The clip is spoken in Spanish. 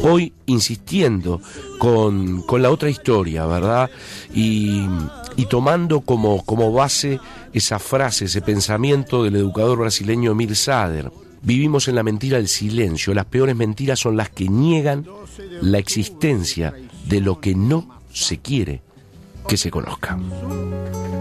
hoy insistiendo con la otra historia, ¿verdad? Y tomando como base esa frase, ese pensamiento del educador brasileño Emil Sader. Vivimos en la mentira del silencio. Las peores mentiras son las que niegan la existencia de lo que no se quiere que se conozca.